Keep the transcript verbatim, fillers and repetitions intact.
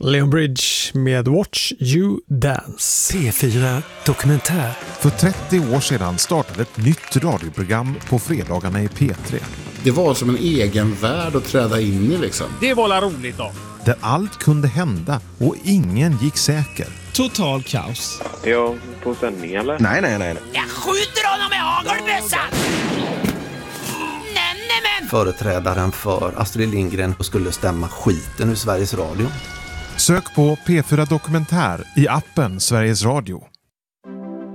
Leon Bridge med Watch You Dance. P fyra Dokumentär. För trettio år sedan startade ett nytt radioprogram på fredagarna i P tre. Det var som en egen värld att träda in i liksom. Det var la roligt då. Där allt kunde hända och ingen gick säker. Total kaos. Är jag på sändning eller? Nej, nej, nej. Jag skjuter honom med hagelbössan! Nämen! Företrädaren för Astrid Lindgren skulle stämma skiten ur Sveriges Radio. Sök på P fyra Dokumentär i appen Sveriges Radio.